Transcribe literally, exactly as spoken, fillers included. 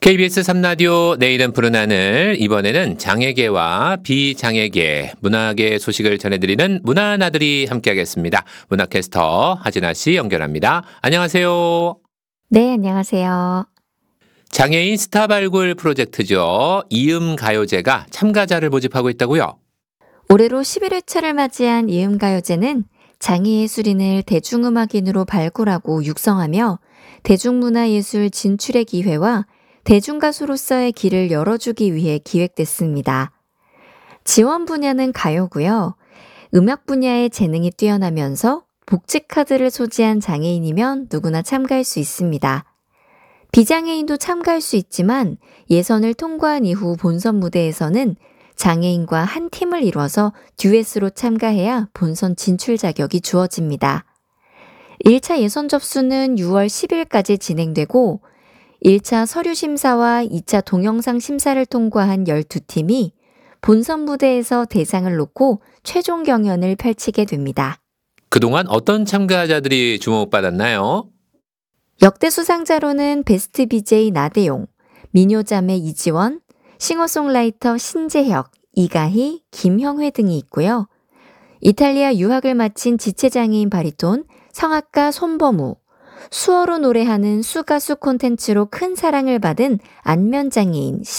케이비에스 삼 라디오 내일은 푸른 하늘, 이번에는 장애계와 비장애계, 문화계 소식을 전해드리는 문화나들이 함께하겠습니다. 문화캐스터 하진아 씨 연결합니다. 안녕하세요. 네, 안녕하세요. 장애인 스타 발굴 프로젝트죠. 이음가요제가 참가자를 모집하고 있다고요? 올해로 십일 회차를 맞이한 이음가요제는 장애예술인을 대중음악인으로 발굴하고 육성하며 대중문화예술 진출의 기회와 대중가수로서의 길을 열어주기 위해 기획됐습니다. 지원 분야는 가요고요. 음악 분야의 재능이 뛰어나면서 복지카드를 소지한 장애인이면 누구나 참가할 수 있습니다. 비장애인도 참가할 수 있지만 예선을 통과한 이후 본선 무대에서는 장애인과 한 팀을 이뤄서 듀엣으로 참가해야 본선 진출 자격이 주어집니다. 일 차 예선 접수는 유월 십일까지 진행되고 일 차 서류 심사와 이 차 동영상 심사를 통과한 열두 팀이 본선 무대에서 대상을 놓고 최종 경연을 펼치게 됩니다. 그동안 어떤 참가자들이 주목받았나요? 역대 수상자로는 베스트 비제이 나대용, 미녀자매 이지원, 싱어송라이터 신재혁, 이가희, 김형회 등이 있고요. 이탈리아 유학을 마친 지체장애인 바리톤 성악가 손범우, 수어로 노래하는 수가수 콘텐츠로 큰 사랑을 받은 안면장애인